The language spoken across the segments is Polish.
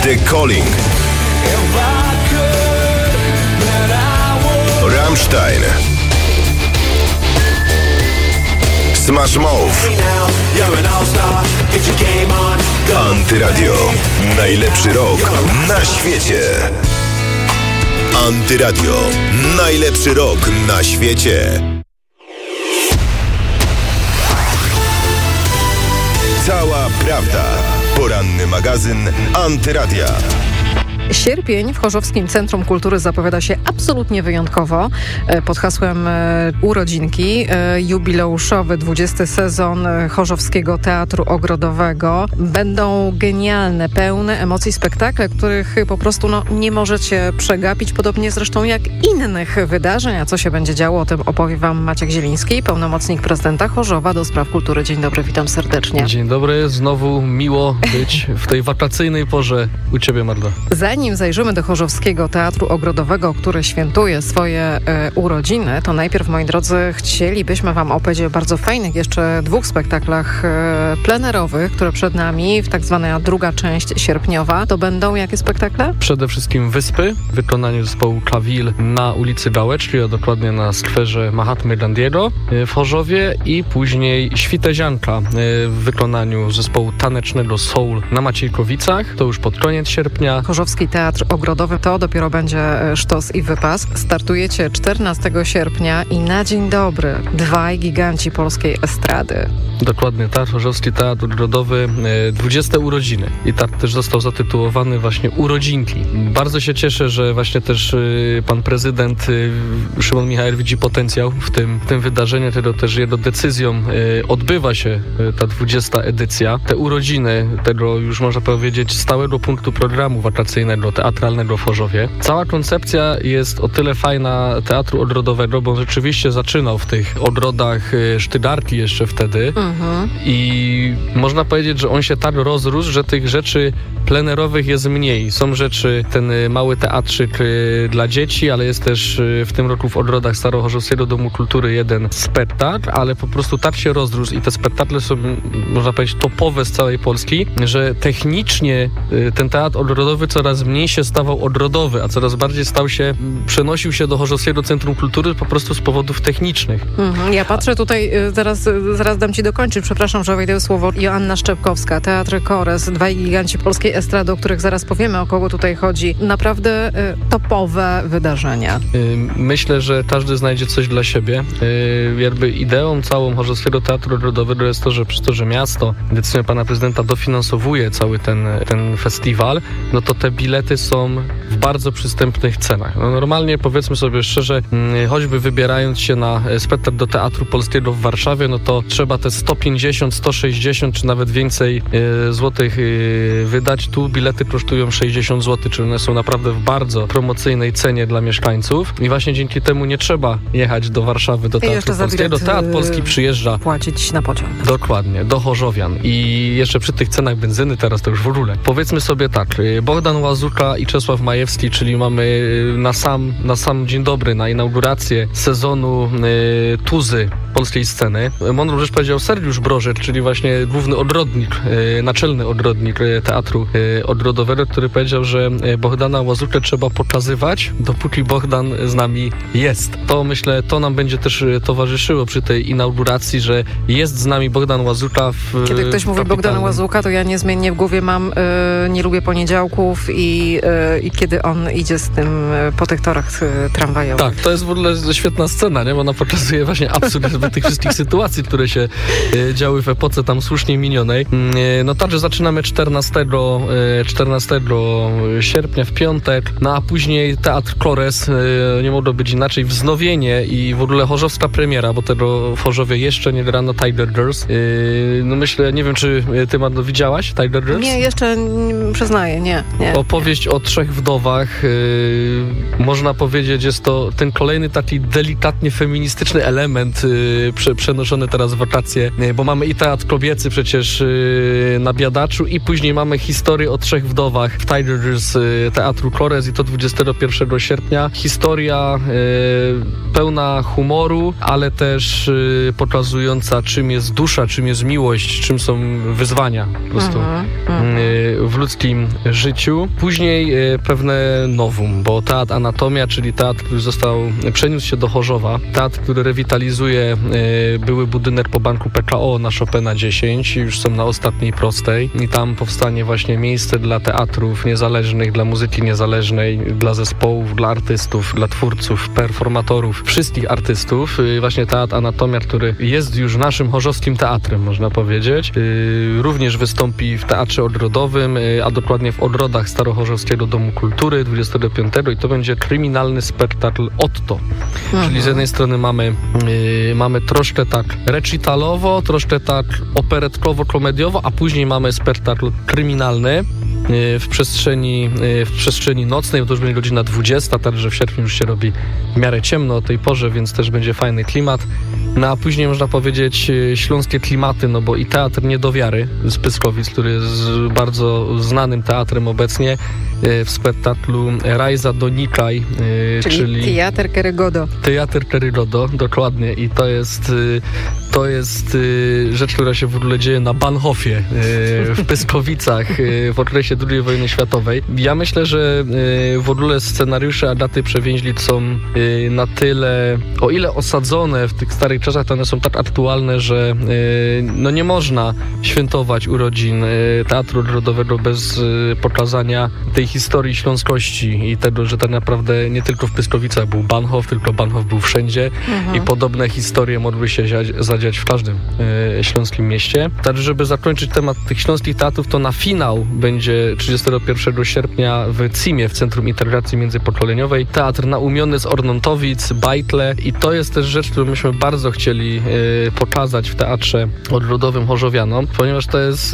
The Calling, Rammstein, Smash Mouth, Antyradio. Najlepszy rok na świecie. Antyradio. Najlepszy rok na świecie. Cała prawda. Poranny magazyn Antyradia. Sierpień w Chorzowskim Centrum Kultury zapowiada się absolutnie wyjątkowo. Pod hasłem urodzinki jubileuszowy 20. sezon Chorzowskiego Teatru Ogrodowego. Będą genialne, pełne emocji spektakle, których po prostu nie możecie przegapić, podobnie zresztą jak innych wydarzeń. A co się będzie działo, o tym opowie Wam Maciek Zieliński, pełnomocnik prezydenta Chorzowa do spraw kultury. Dzień dobry, witam serdecznie. Dzień dobry, znowu miło być w tej wakacyjnej porze u Ciebie, Magda. Zanim zajrzymy do Chorzowskiego Teatru Ogrodowego, który świętuje swoje urodziny, to najpierw, moi drodzy, chcielibyśmy Wam opowiedzieć o bardzo fajnych jeszcze 2 spektaklach plenerowych, które przed nami, w tak zwana druga część sierpniowa. To będą jakie spektakle? Przede wszystkim Wyspy w wykonaniu zespołu Klawil na ulicy Gałeczki, a dokładnie na skwerze Mahatmy Gandiego w Chorzowie, i później Świtezianka w wykonaniu zespołu tanecznego Soul na Maciejkowicach. To już pod koniec sierpnia. Chorzowski Teatr Ogrodowy to dopiero będzie sztos i wypas. Startujecie 14 sierpnia i na dzień dobry 2 giganci polskiej estrady. Dokładnie, tak. Chorzowski Teatr Ogrodowy 20 urodziny. I tak też został zatytułowany właśnie Urodzinki. Bardzo się cieszę, że właśnie też pan prezydent Szymon Michałek widzi potencjał w tym wydarzeniu, tego też jego decyzją odbywa się ta 20 edycja. Te urodziny tego, już można powiedzieć, stałego punktu programu wakacyjnego teatralnego w Chorzowie. Cała koncepcja jest o tyle fajna Teatru Ogrodowego, bo on rzeczywiście zaczynał w tych ogrodach Sztygarki jeszcze wtedy i można powiedzieć, że on się tak rozrósł, że tych rzeczy plenerowych jest mniej. Są rzeczy, ten mały teatrzyk dla dzieci, ale jest też w tym roku w ogrodach Starochorzowskiego Domu Kultury jeden spektakl, ale po prostu tak się rozrósł i te spektakle są, można powiedzieć, topowe z całej Polski, że technicznie ten teatr ogrodowy coraz mniej się stawał ogrodowy, a coraz bardziej przenosił się do Chorzowskiego Centrum Kultury po prostu z powodów technicznych. Ja patrzę tutaj, zaraz dam Ci dokończyć, przepraszam, że wejdę w słowo. Joanna Szczepkowska, Teatr Kores, 2 giganci polskiej estrady, o których zaraz powiemy, o kogo tutaj chodzi. Naprawdę topowe wydarzenia. Myślę, że każdy znajdzie coś dla siebie. Jakby ideą całą Chorzowskiego Teatru Ogrodowego jest to, że przez to, że miasto decyzją pana prezydenta dofinansowuje cały ten festiwal, no to te bilety są w bardzo przystępnych cenach. No normalnie, powiedzmy sobie szczerze, choćby wybierając się na spektakl do Teatru Polskiego w Warszawie, no to trzeba te 150, 160 czy nawet więcej złotych wydać. Tu bilety kosztują 60 zł, czyli one są naprawdę w bardzo promocyjnej cenie dla mieszkańców i właśnie dzięki temu nie trzeba jechać do Warszawy, do Teatru Polskiego. Teatr Polski przyjeżdża płacić na pociąg. Dokładnie, do Chorzowian. I jeszcze przy tych cenach benzyny teraz to już w ogóle. Powiedzmy sobie tak, Bogdan Łazuka i Czesław Majewski, czyli mamy na sam dzień dobry, na inaugurację sezonu Tuzy polskiej sceny. Mądrą rzecz powiedział Sergiusz Brożek, czyli właśnie główny ogrodnik, naczelny ogrodnik Teatru Ogrodowego, który powiedział, że Bogdana Łazukę trzeba pokazywać, dopóki Bogdan z nami jest. To myślę, to nam będzie też towarzyszyło przy tej inauguracji, że jest z nami Bogdan Łazuka Kiedy ktoś mówi Bogdan Łazuka, to ja niezmiennie w głowie mam nie lubię poniedziałków i kiedy on idzie z tym po tych torach tramwajowych. Tak, to jest w ogóle świetna scena, nie? Bo ona pokazuje właśnie absurd tych wszystkich sytuacji, które się działy w epoce tam słusznie minionej. No także zaczynamy 14 sierpnia w piątek, no a później Teatr Kores, nie mogło być inaczej, wznowienie i w ogóle chorzowska premiera, bo tego w Chorzowie jeszcze nie grano Tiger Girls. No myślę, nie wiem, czy ty, Magdo, widziałaś Tiger Girls? Nie, jeszcze przyznaję, nie. Opowieść o 3 wdowach, można powiedzieć, jest to ten kolejny taki delikatnie feministyczny element przenoszony teraz w wakacje, bo mamy i teatr kobiecy przecież na Biadaczu i później mamy historię o 3 wdowach w Tigers Teatru Kores i to 21 sierpnia. Historia pełna humoru, ale też pokazująca, czym jest dusza, czym jest miłość, czym są wyzwania po prostu w ludzkim życiu. Później pewne nowum, bo Teatr Anatomia, czyli teatr, który przeniósł się do Chorzowa, teatr, który rewitalizuje były budynek po banku PKO na Chopina 10, już są na ostatniej prostej i tam powstanie właśnie miejsce dla teatrów niezależnych, dla muzyki niezależnej, dla zespołów, dla artystów, dla twórców, performatorów, wszystkich artystów. Właśnie Teatr Anatomia, który jest już naszym chorzowskim teatrem, można powiedzieć. Również wystąpi w Teatrze Ogrodowym, a dokładnie w ogrodach Starochorzowskiego Domu Kultury 25 i to będzie kryminalny spektakl Otto. Czyli z jednej strony mamy troszkę tak recitalowo, troszkę tak operetkowo-komediowo, a później mamy spektakl kryminalny w przestrzeni nocnej, bo to już będzie godzina 20, także w sierpniu już się robi w miarę ciemno o tej porze, więc też będzie fajny klimat. No a później można powiedzieć śląskie klimaty, no bo i Teatr Niedowiary z Pyskowic, który jest bardzo znanym teatrem obecnie, w spektaklu Rajza Donikaj, czyli Teatr Kerygodo. Teatr Kerygodo, dokładnie. I to jest rzecz, która się w ogóle dzieje na Bahnhofie w Pyskowicach w okresie II wojny światowej. Ja myślę, że w ogóle scenariusze Agaty Przewięźlic są na tyle, o ile osadzone w tych starych czasach, to one są tak aktualne, że no nie można świętować urodzin Teatru Ogrodowego bez pokazania tej historii śląskości i tego, że tak naprawdę nie tylko w Pyskowicach był Bahnhof, tylko Bahnhof był wszędzie i podobne historie mogły się zadziać w każdym śląskim mieście. Tak, żeby zakończyć temat tych śląskich teatrów, to na finał będzie 31 sierpnia w CIM-ie, w Centrum Integracji Międzypokoleniowej, teatr naumiony z Ornontowic, Bajtle i to jest też rzecz, którą myśmy bardzo chcieli pokazać w Teatrze Ogrodowym chorzowianom, ponieważ to jest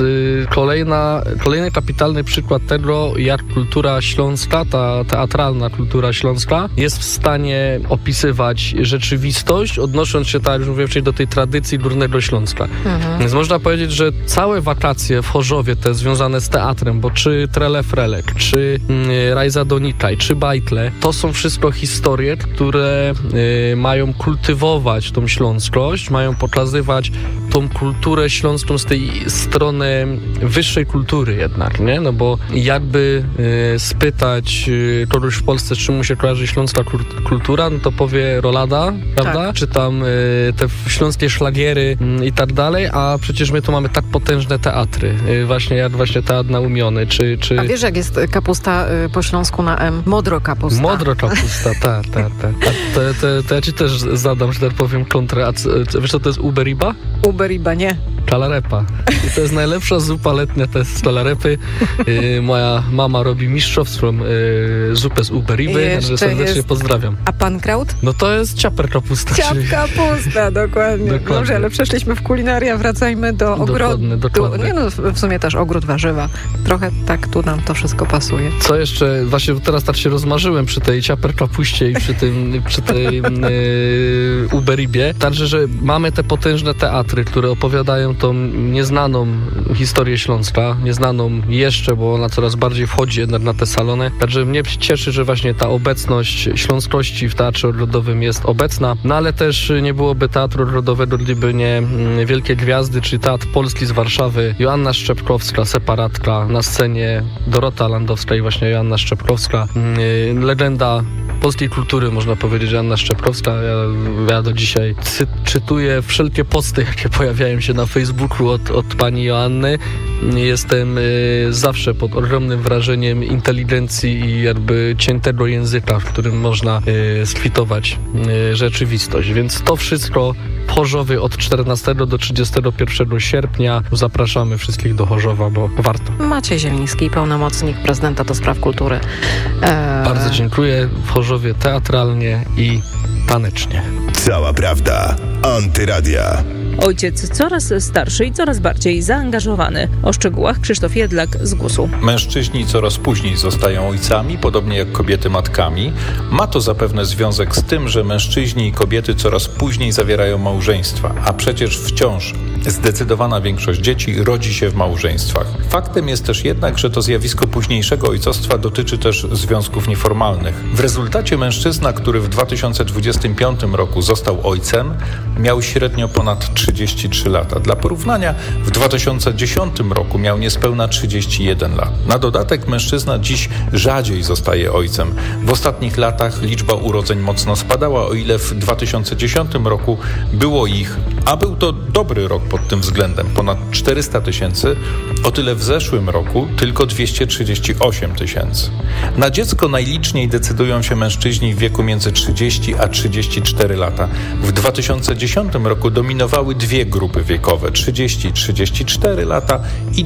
kolejny kapitalny przykład tego, jak kultura śląska, ta teatralna kultura śląska jest w stanie opisywać rzeczywistość, odnosząc się, tak jak już mówiłem wcześniej, do tej tradycji Górnego Śląska. Więc można powiedzieć, że całe wakacje w Chorzowie te związane z teatrem, bo czy Trele Frelek, czy Rajza Donikaj, czy Bajtle, to są wszystko historie, które mają kultywować tą śląskość, mają pokazywać tą kulturę śląską z tej strony wyższej kultury jednak, nie? No bo jakby spytać kogoś w Polsce, z czym mu się kojarzy śląska kultura, no to powie rolada, prawda? Tak. Czy tam te śląskie szlagiery i tak dalej, a przecież my tu mamy tak potężne teatry, właśnie Teatr Naumiony, czy... A wiesz, jak jest kapusta po śląsku na M? Modrokapusta. Modrokapusta, tak. To ja ci też zadam, że tak powiem, kontrę. Wiesz, co to jest uberiba? Uberiba, nie. Czalarepa. I to jest najlepsza zupa letnia, to jest z czalarepy. Moja mama robi mistrzowską zupę z uberiby, także serdecznie pozdrawiam. A pankraut? No to jest ciaper kapusta. Kapusta, dokładnie. Dobrze, ale przeszliśmy w kulinaria, wracajmy do ogrodu. Dokładnie. Nie no, w sumie też ogród warzywa. Trochę tak tu nam to wszystko pasuje. Co jeszcze? Właśnie teraz tak się rozmarzyłem przy tej ciaper kapuście i przy tej uberibie. Także, że mamy te potężne teatry, które opowiadają tą nieznaną historię Śląska, nieznaną jeszcze, bo ona coraz bardziej wchodzi jednak na te salony. Także mnie cieszy, że właśnie ta obecność śląskości w Teatrze Ogrodowym jest obecna, no ale też nie byłoby Teatru Ogrodowego, gdyby nie wielkie gwiazdy, czyli Teatr Polski z Warszawy, Joanna Szczepkowska, separatka, na scenie Dorota Landowska i właśnie Joanna Szczepkowska, legenda polskiej kultury, można powiedzieć, Joanna Szczepkowska. Ja do dzisiaj czytuję wszelkie posty, jakie pojawiają się na Facebooku od pani Joanny. Jestem zawsze pod ogromnym wrażeniem inteligencji i jakby ciętego języka, w którym można skwitować rzeczywistość. Więc to wszystko w Chorzowie od 14 do 31 sierpnia. Zapraszamy wszystkich do Chorzowa, bo warto. Maciej Zieliński, pełnomocnik prezydenta do spraw kultury. Bardzo dziękuję. W Chorzowie teatralnie i tanecznie. Cała prawda. Antyradia. Ojciec coraz starszy i coraz bardziej zaangażowany. O szczegółach Krzysztof Jedlak z GUS-u. Mężczyźni coraz później zostają ojcami, podobnie jak kobiety matkami. Ma to zapewne związek z tym, że mężczyźni i kobiety coraz później zawierają małżeństwa, a przecież wciąż zdecydowana większość dzieci rodzi się w małżeństwach. Faktem jest też jednak, że to zjawisko późniejszego ojcostwa dotyczy też związków nieformalnych. W rezultacie mężczyzna, który w 2025 roku został ojcem, miał średnio ponad 33 lata. Dla porównania w 2010 roku miał niespełna 31 lat. Na dodatek mężczyzna dziś rzadziej zostaje ojcem. W ostatnich latach liczba urodzeń mocno spadała, o ile w 2010 roku było ich, a był to dobry rok pod tym względem, ponad 400 tysięcy, o tyle w zeszłym roku tylko 238 tysięcy. Na dziecko najliczniej decydują się mężczyźni w wieku między 30 a 34 lata. W 2010 roku dominowały dwie grupy wiekowe, 30-34 lata i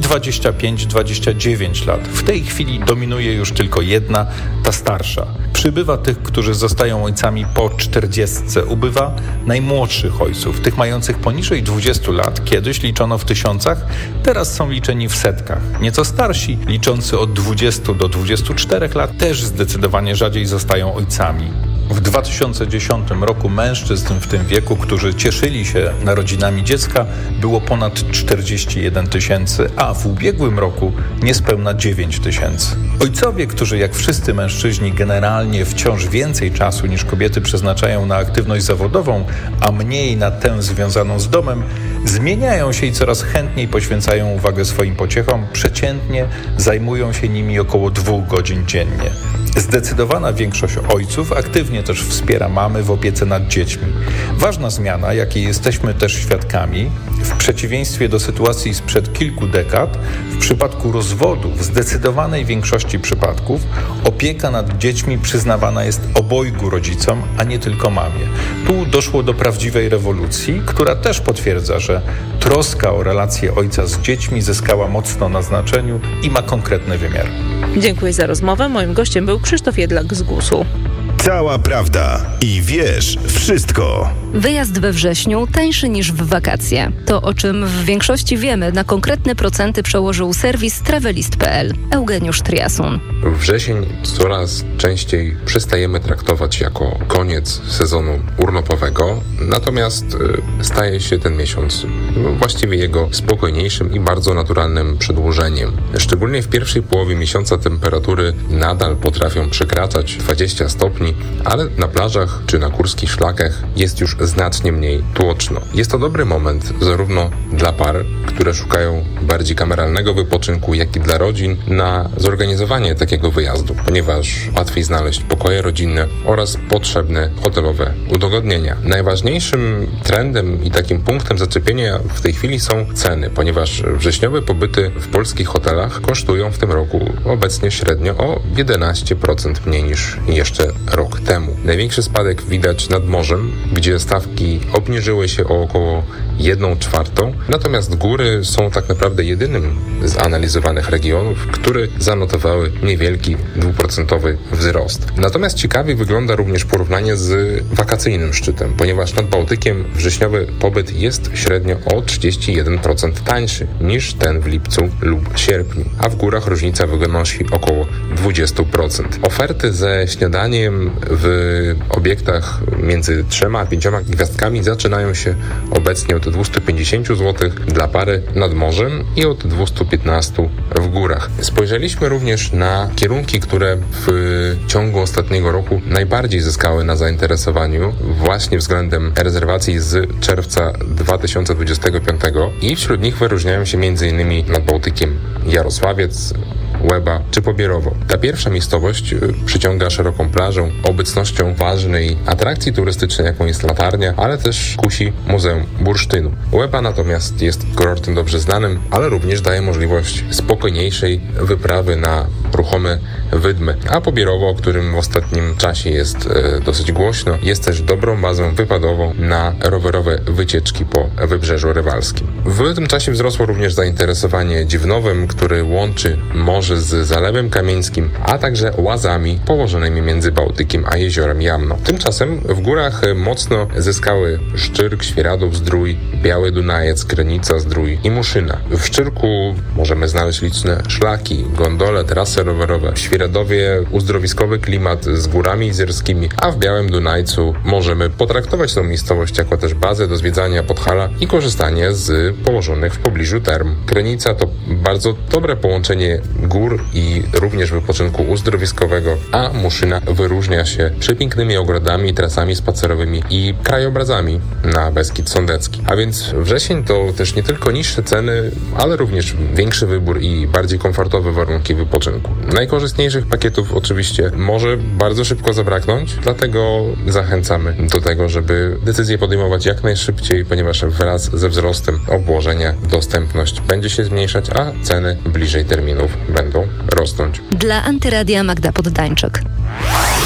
25-29 lat. W tej chwili dominuje już tylko jedna, ta starsza. Przybywa tych, którzy zostają ojcami po 40, ubywa najmłodszych ojców, tych mających poniżej 20 lat, kiedyś liczono w tysiącach, teraz są liczeni w setkach. Nieco starsi, liczący od 20 do 24 lat, też zdecydowanie rzadziej zostają ojcami. W 2010 roku mężczyzn w tym wieku, którzy cieszyli się narodzinami dziecka, było ponad 41 tysięcy, a w ubiegłym roku niespełna 9 tysięcy. Ojcowie, którzy jak wszyscy mężczyźni generalnie wciąż więcej czasu niż kobiety przeznaczają na aktywność zawodową, a mniej na tę związaną z domem, zmieniają się i coraz chętniej poświęcają uwagę swoim pociechom. Przeciętnie zajmują się nimi około 2 godzin dziennie. Zdecydowana większość ojców aktywnie też wspiera mamy w opiece nad dziećmi. Ważna zmiana, jakiej jesteśmy też świadkami, w przeciwieństwie do sytuacji sprzed kilku dekad, w przypadku rozwodu w zdecydowanej większości przypadków opieka nad dziećmi przyznawana jest obojgu rodzicom, a nie tylko mamie. Tu doszło do prawdziwej rewolucji, która też potwierdza, że troska o relacje ojca z dziećmi zyskała mocno na znaczeniu i ma konkretny wymiar. Dziękuję za rozmowę. Moim gościem był Krzysztof Jedlak z GUS-u. Cała prawda i wiesz wszystko. Wyjazd we wrześniu tańszy niż w wakacje. To, o czym w większości wiemy, na konkretne procenty przełożył serwis travelist.pl. Eugeniusz Triasun. Wrzesień coraz częściej przestajemy traktować jako koniec sezonu urlopowego, natomiast staje się ten miesiąc właściwie jego spokojniejszym i bardzo naturalnym przedłużeniem. Szczególnie w pierwszej połowie miesiąca temperatury nadal potrafią przekraczać 20 stopni, ale na plażach czy na górskich szlakach jest już znacznie mniej tłoczno. Jest to dobry moment zarówno dla par, które szukają bardziej kameralnego wypoczynku, jak i dla rodzin na zorganizowanie takiego wyjazdu, ponieważ łatwiej znaleźć pokoje rodzinne oraz potrzebne hotelowe udogodnienia. Najważniejszym trendem i takim punktem zaczepienia w tej chwili są ceny, ponieważ wrześniowe pobyty w polskich hotelach kosztują w tym roku obecnie średnio o 11% mniej niż jeszcze rok temu. Największy spadek widać nad morzem, gdzie stawki obniżyły się o około 1/4, natomiast góry są tak naprawdę jedynym z analizowanych regionów, które zanotowały niewielki 2% wzrost. Natomiast ciekawie wygląda również porównanie z wakacyjnym szczytem, ponieważ nad Bałtykiem wrześniowy pobyt jest średnio o 31% tańszy niż ten w lipcu lub sierpniu, a w górach różnica wynosi około 20%. Oferty ze śniadaniem w obiektach między 3 a 5 gwiazdkami zaczynają się obecnie od 250 zł dla pary nad morzem i od 215 w górach. Spojrzeliśmy również na kierunki, które w ciągu ostatniego roku najbardziej zyskały na zainteresowaniu właśnie względem rezerwacji z czerwca 2025 i wśród nich wyróżniają się m.in. nad Bałtykiem Jarosławiec, Łeba czy Pobierowo. Ta pierwsza miejscowość przyciąga szeroką plażą, obecnością ważnej atrakcji turystycznej, jaką jest latarnia, ale też kusi Muzeum Bursztynu. Łeba natomiast jest kurortem dobrze znanym, ale również daje możliwość spokojniejszej wyprawy na ruchome wydmy. A Pobierowo, o którym w ostatnim czasie jest dosyć głośno, jest też dobrą bazą wypadową na rowerowe wycieczki po Wybrzeżu Rywalskim. W tym czasie wzrosło również zainteresowanie Dziwnowem, który łączy morze z Zalewem Kamieńskim, a także łazami położonymi między Bałtykiem a jeziorem Jamno. Tymczasem w górach mocno zyskały Szczyrk, Świeradów-Zdrój, Biały Dunajec, Krynica-Zdrój i Muszyna. W Szczyrku możemy znaleźć liczne szlaki, gondole, trasy rowerowe. W Świeradowie uzdrowiskowy klimat z górami izerskimi, a w Białym Dunajcu możemy potraktować tę miejscowość jako też bazę do zwiedzania Podhala i korzystanie z położonych w pobliżu term. Krynica to bardzo dobre połączenie gór i również wypoczynku uzdrowiskowego, a Muszyna wyróżnia się przepięknymi ogrodami, trasami spacerowymi i krajobrazami na Beskid Sądecki. A więc wrzesień to też nie tylko niższe ceny, ale również większy wybór i bardziej komfortowe warunki wypoczynku. Najkorzystniejszych pakietów oczywiście może bardzo szybko zabraknąć, dlatego zachęcamy do tego, żeby decyzję podejmować jak najszybciej, ponieważ wraz ze wzrostem obłożenia dostępność będzie się zmniejszać, a ceny bliżej terminów będą rosnąć. Dla Antyradia Magda Poddańczyk.